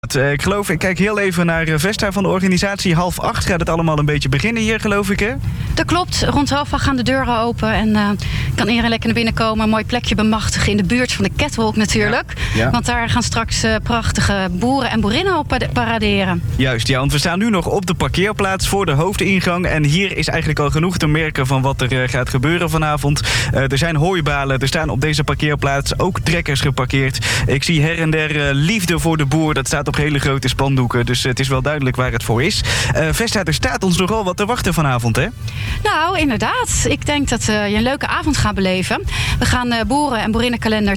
Ik kijk heel even naar Vesta van de organisatie. 7:30 gaat het allemaal een beetje beginnen hier, geloof ik, hè? Dat klopt. Rond 7:30 gaan de deuren open en kan iedereen lekker naar binnen komen. Een mooi plekje bemachtigen in de buurt van de Catwalk natuurlijk. Ja. Want daar gaan straks prachtige boeren en boerinnen op paraderen. Juist, ja, want we staan nu nog op de parkeerplaats voor de hoofdingang. En hier is eigenlijk al genoeg te merken van wat er gaat gebeuren vanavond. Er zijn hooibalen, er staan op deze parkeerplaats ook trekkers geparkeerd. Ik zie her en der liefde voor de boer. Dat staat op hele grote spandoeken, dus het is wel duidelijk waar het voor is. Vesta, er staat ons nogal wat te wachten vanavond, hè? Nou, inderdaad. Ik denk dat je een leuke avond gaat beleven. We gaan Boeren- en Boerinnenkalender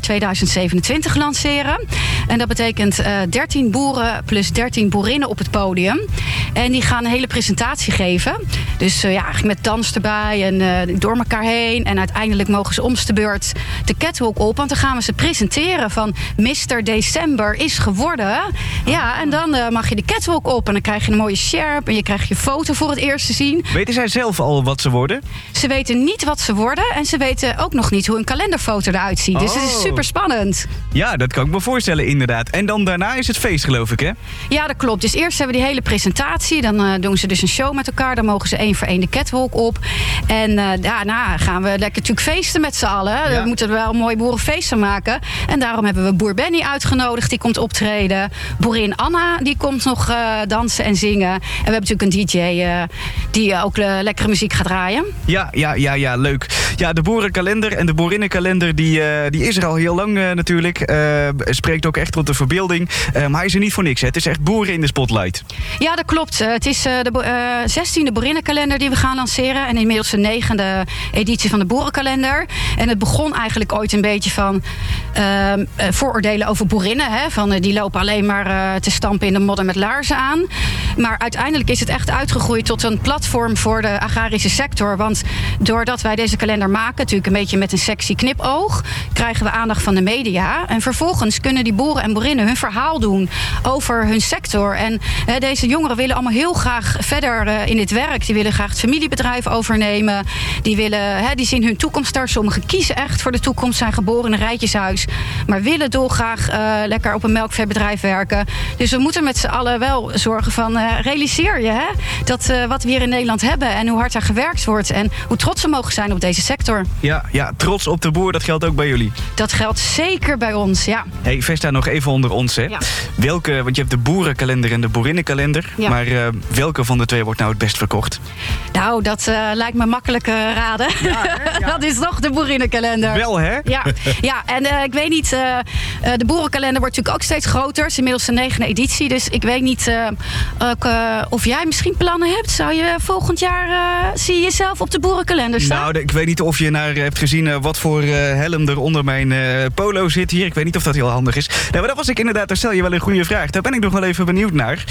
2027 lanceren. En dat betekent 13 boeren plus 13 boerinnen op het podium. En die gaan een hele presentatie geven. Dus eigenlijk met dans erbij en door elkaar heen. En uiteindelijk mogen ze om de beurt de catwalk op. Want dan gaan we ze presenteren van Mr. December is geworden. Ja, en dan mag je de catwalk op. En dan krijg je een mooie sjerp. En je krijgt je foto voor het eerst te zien. Weten zij zelf al wat ze worden? Ze weten niet wat ze worden. En ze weten ook nog niet hoe een kalenderfoto eruit ziet. Dus het is super spannend. Ja, dat kan ik me voorstellen, inderdaad. En dan daarna is het feest, geloof ik, hè? Ja, dat klopt. Dus eerst hebben we die hele presentatie. Dan doen ze dus een show met elkaar. Dan mogen ze 1 voor 1 de catwalk op. En daarna gaan we lekker natuurlijk feesten met z'n allen. Ja. We moeten er wel een mooi boerenfeest van maken. En daarom hebben we boer Benny uitgenodigd. Die komt optreden. Boerin Anna, die komt nog dansen en zingen. En we hebben natuurlijk een DJ die ook lekkere muziek gaat draaien. Ja, leuk. Ja, de boerenkalender en de boerinnenkalender, die is er al heel lang natuurlijk. Spreekt ook echt tot de verbeelding. Maar hij is er niet voor niks, hè? Het is echt boeren in de spotlight. Ja, dat klopt. Het is de 16e boerinnenkalender die we gaan lanceren. En inmiddels de 9e editie van de boerenkalender. En het begon eigenlijk ooit een beetje van vooroordelen over boerinnen. Hè? Van die lopen alleen maar te stampen in de modder met laarzen aan. Maar uiteindelijk is het echt uitgegroeid tot een platform voor de agrarische sector. Want doordat wij deze kalender maken, natuurlijk een beetje met een sexy knipoog, krijgen we aandacht van de media. En vervolgens kunnen die boeren en boerinnen hun verhaal doen over hun sector. En deze jongeren willen allemaal heel graag verder in dit werk. Die willen graag het familiebedrijf overnemen. Die zien hun toekomst daar. Sommigen kiezen echt voor de toekomst, zijn geboren in een rijtjeshuis, maar willen dolgraag lekker op een melkveebedrijf werken. Dus we moeten met z'n allen wel zorgen van realiseer je dat wat we hier in Nederland hebben en hoe hard er gewerkt wordt en hoe trots we mogen zijn op deze sector. Ja, trots op de boer, dat geldt ook bij jullie. Dat geldt zeker bij ons, ja. Hey, Vesta, nog even onder ons, hè? Ja. Want je hebt de boerenkalender en de boerinnenkalender. Ja. Maar welke van de twee wordt nou het best verkocht? Nou, dat lijkt me makkelijk raden. Ja. Dat is toch de boerinnenkalender. Wel, hè? Ja, en ik weet niet, de boerenkalender wordt natuurlijk ook steeds groter. Het is inmiddels de 9e editie, dus ik weet niet of jij misschien plannen hebt. Zou je volgend jaar, zie je jezelf op de boerenkalender staan? Nou, ik weet niet of je hebt gezien wat voor helm er onder mijn polo zit hier. Ik weet niet of dat heel handig is. Nee, maar dat was ik inderdaad, daar stel je wel een goede vraag. Daar ben ik nog wel even benieuwd naar.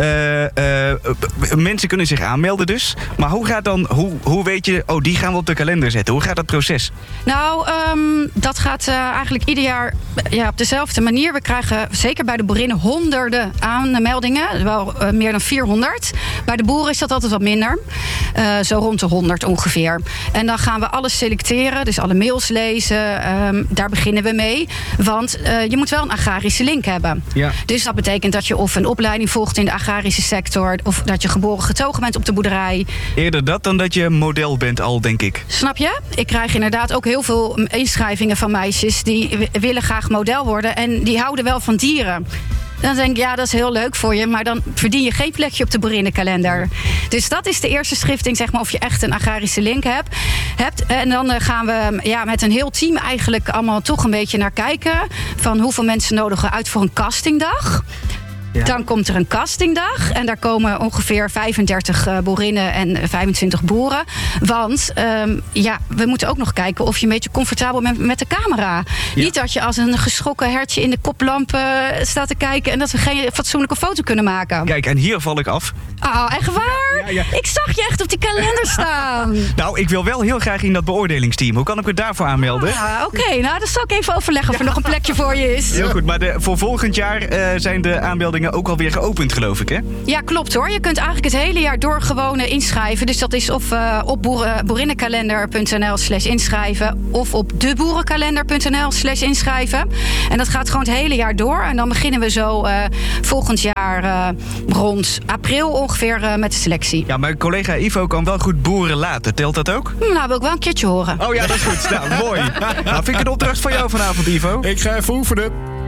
Mensen kunnen zich aanmelden dus. Maar hoe weet je, die gaan we op de kalender zetten? Hoe gaat dat proces? Nou, dat gaat eigenlijk ieder jaar op dezelfde manier. We krijgen zeker bij de boerinnen honderden aanmeldingen. Wel meer dan 400. Bij de boeren is dat altijd wat minder. Zo rond de 100 ongeveer. En dan gaan we alles selecteren. Dus alle mails lezen. Daar beginnen we mee. Want je moet wel een agrarische link hebben. Ja. Dus dat betekent dat je of een opleiding volgt in de agrarische sector, of dat je geboren getogen bent op de boerderij. Eerder dat dan dat je model bent al, denk ik. Snap je? Ik krijg inderdaad ook heel veel inschrijvingen van meisjes die willen graag model worden en die houden wel van dieren. Dan denk ik, ja, dat is heel leuk voor je, maar dan verdien je geen plekje op de boerinnenkalender. Dus dat is de eerste schrifting, zeg maar, of je echt een agrarische link hebt. En dan gaan we met een heel team eigenlijk allemaal toch een beetje naar kijken van hoeveel mensen nodigen we uit voor een castingdag. Ja. Dan komt er een castingdag en daar komen ongeveer 35 boerinnen en 25 boeren. Want we moeten ook nog kijken of je een beetje comfortabel bent met de camera. Ja. Niet dat je als een geschrokken hertje in de koplamp staat te kijken en dat we geen fatsoenlijke foto kunnen maken. Kijk, en hier val ik af. Oh, echt waar? Ja. Ik zag je echt op die kalender staan. Nou, ik wil wel heel graag in dat beoordelingsteam. Hoe kan ik me daarvoor aanmelden? Oké, nou, dat zal ik even overleggen of er nog een plekje voor je is. Heel goed, maar voor volgend jaar zijn de aanmeldingen inschrijvingen ook alweer geopend, geloof ik, hè? Ja, klopt hoor. Je kunt eigenlijk het hele jaar door gewoon inschrijven. Dus dat is of op boerinnenkalender.nl/inschrijven... of op deboerenkalender.nl/inschrijven. En dat gaat gewoon het hele jaar door. En dan beginnen we zo volgend jaar rond april ongeveer met de selectie. Ja, mijn collega Ivo kan wel goed boeren laten. Telt dat ook? Nou, wil ik wel een keertje horen. Oh ja, dat is goed. Nou, mooi. Nou, vind ik een opdracht voor jou vanavond, Ivo. Ik ga even oefenen.